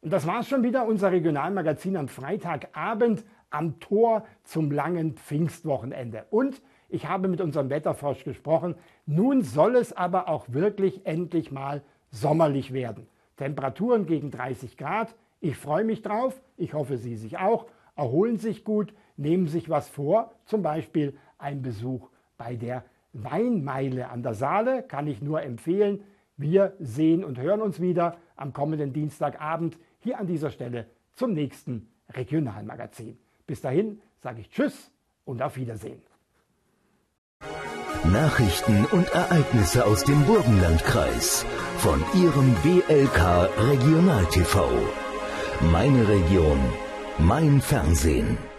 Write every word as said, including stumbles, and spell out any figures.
Und das war's schon wieder, unser Regionalmagazin am Freitagabend am Tor zum langen Pfingstwochenende. Und ich habe mit unserem Wetterfrosch gesprochen. Nun soll es aber auch wirklich endlich mal sommerlich werden. Temperaturen gegen dreißig Grad. Ich freue mich drauf. Ich hoffe, Sie sich auch. Erholen sich gut, nehmen sich was vor. Zum Beispiel ein Besuch bei der Weinmeile an der Saale. Kann ich nur empfehlen. Wir sehen und hören uns wieder am kommenden Dienstagabend hier an dieser Stelle zum nächsten Regionalmagazin. Bis dahin sage ich Tschüss und auf Wiedersehen. Nachrichten und Ereignisse aus dem Burgenlandkreis von Ihrem B L K Regional T V. Meine Region, mein Fernsehen.